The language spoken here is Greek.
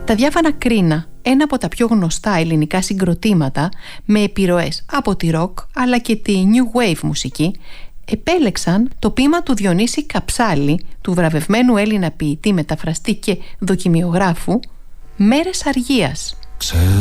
Τα Διάφανα Κρίνα, ένα από τα πιο γνωστά ελληνικά συγκροτήματα με επιρροές από τη ροκ αλλά και τη new wave μουσική, επέλεξαν το ποίημα του Διονύση Καψάλη, του βραβευμένου Έλληνα ποιητή, μεταφραστή και δοκιμιογράφου, «Μέρες Αργίας».